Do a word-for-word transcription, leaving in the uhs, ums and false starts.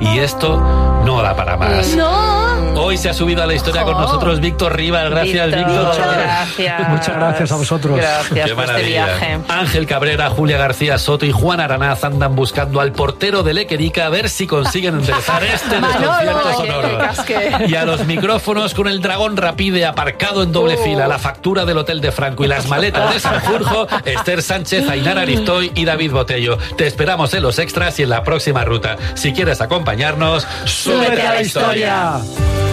y esto no da para más. ¡No! Hoy se ha subido a la historia con nosotros Víctor Rivas. Gracias, Víctor. Víctor. Muchas gracias. Muchas gracias a vosotros. Gracias Qué por este maravilla. viaje. Ángel Cabrera, Julia García Soto y Juan Aranaz andan buscando al portero del Lequerica a ver si consiguen enderezar este desconcierto sonoro. Y a los micrófonos con el dragón Rapide aparcado en doble Uh. fila, la factura del Hotel de Franco y las maletas de Sanjurjo, Esther Sánchez, Ainara Aristoy y David Botello. Te esperamos en los extras y en la próxima ruta. Si quieres acompañarnos, súbete a la historia.